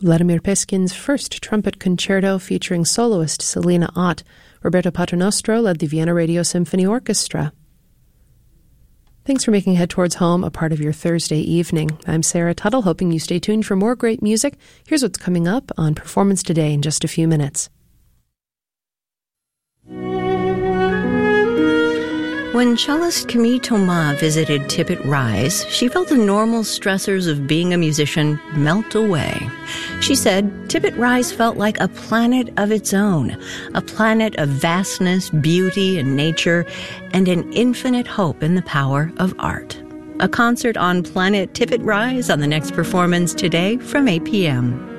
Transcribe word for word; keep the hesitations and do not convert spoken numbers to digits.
Vladimir Peskin's first trumpet concerto featuring soloist Selena Ott. Roberto Paternostro led the Vienna Radio Symphony Orchestra. Thanks for making Head Towards Home a part of your Thursday evening. I'm Sarah Tuttle, hoping you stay tuned for more great music. Here's what's coming up on Performance Today in just a few minutes. When cellist Camille Thomas visited Tippett Rise, she felt the normal stressors of being a musician melt away. She said Tippett Rise felt like a planet of its own, a planet of vastness, beauty, and nature, and an infinite hope in the power of art. A concert on Planet Tippett Rise on the next Performance Today from eight p.m.